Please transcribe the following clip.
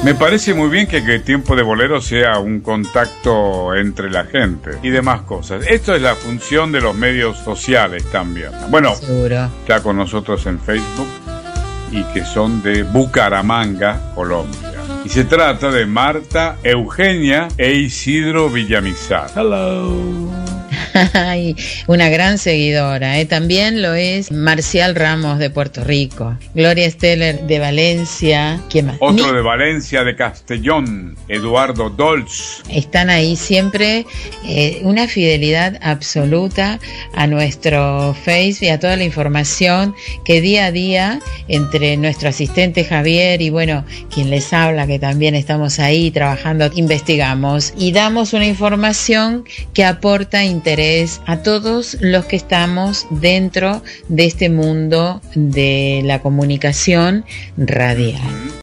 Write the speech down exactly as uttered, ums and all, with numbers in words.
Me parece muy bien que, que Tiempo de Bolero sea un contacto entre la gente y demás cosas. Esto es la función de los medios sociales también. Bueno, seguro. Está con nosotros en Facebook y que son de Bucaramanga, Colombia. Y se trata de Marta, Eugenia e Isidro Villamizar. Hello. Ay, una gran seguidora, ¿eh? También lo es Marcial Ramos de Puerto Rico, Gloria Steller de Valencia, ¿quién más? Otro Ni- de Valencia, de Castellón, Eduardo Dolch. Están ahí siempre, eh, una fidelidad absoluta a nuestro Face y a toda la información que día a día entre nuestro asistente Javier y bueno, quien les habla, que también estamos ahí trabajando, investigamos y damos una información que aporta interés a todos los que estamos dentro de este mundo de la comunicación radial.